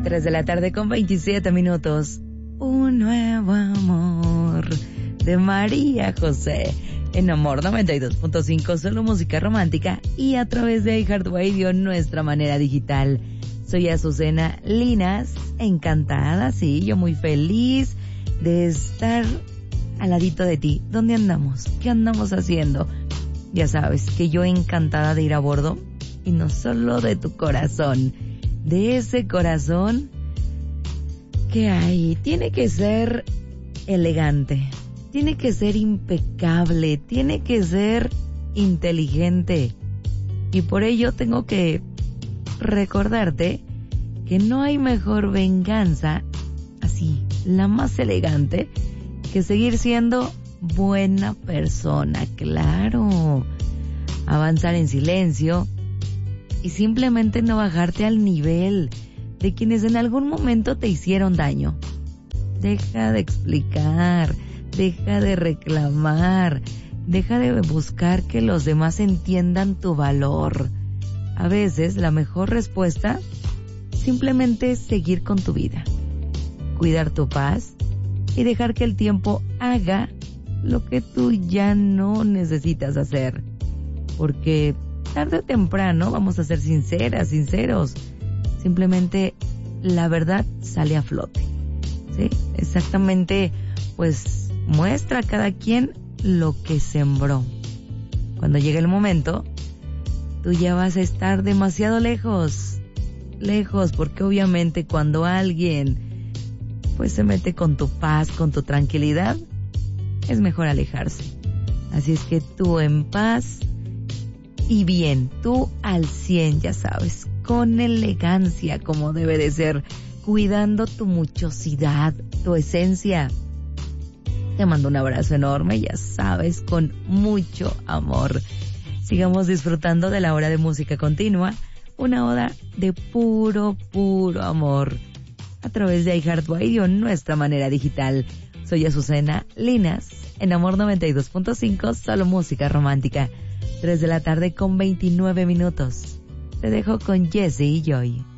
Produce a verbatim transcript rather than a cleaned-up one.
tres de la tarde con veintisiete minutos. Un nuevo amor de María José. En Amor noventa y dos punto cinco, solo música romántica y a través de iHeartRadio, nuestra manera digital. Soy Azucena Linas, encantada, sí, yo muy feliz de estar al ladito de ti. ¿Dónde andamos? ¿Qué andamos haciendo? Ya sabes que yo encantada de ir a bordo, y no solo de tu corazón, de ese corazón que hay. Tiene que ser elegante, tiene que ser impecable, tiene que ser inteligente. Y por ello tengo que recordarte que no hay mejor venganza, así, la más elegante, que seguir siendo buena persona. Claro, avanzar en silencio y simplemente no bajarte al nivel de quienes en algún momento te hicieron daño. Deja de explicar, deja de reclamar, deja de buscar que los demás entiendan tu valor. A veces la mejor respuesta simplemente es seguir con tu vida, cuidar tu paz y dejar que el tiempo haga lo que tú ya no necesitas hacer. Porque tarde o temprano, vamos a ser sinceras, sinceros, simplemente la verdad sale a flote, ¿sí? Exactamente, pues muestra a cada quien lo que sembró. Cuando llegue el momento, tú ya vas a estar demasiado lejos, lejos, porque obviamente cuando alguien pues se mete con tu paz, con tu tranquilidad, es mejor alejarse. Así es que tú en paz y bien, tú al cien, ya sabes, con elegancia como debe de ser, cuidando tu muchosidad, tu esencia. Te mando un abrazo enorme, ya sabes, con mucho amor. Sigamos disfrutando de la hora de música continua, una hora de puro, puro amor. A través de iHeartRadio, nuestra manera digital. Soy Azucena Linas, en Amor noventa y dos punto cinco, solo música romántica. tres de la tarde con veintinueve minutos. Te dejo con Jesse y Joy.